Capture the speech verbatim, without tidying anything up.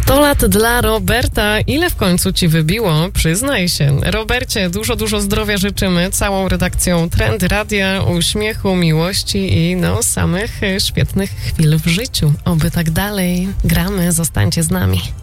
sto lat dla Roberta. Ile w końcu ci wybiło? Przyznaj się. Robercie, dużo, dużo zdrowia życzymy całą redakcją Trend Radia, uśmiechu, miłości i no samych świetnych chwil w życiu. Oby tak dalej. Gramy, zostańcie z nami.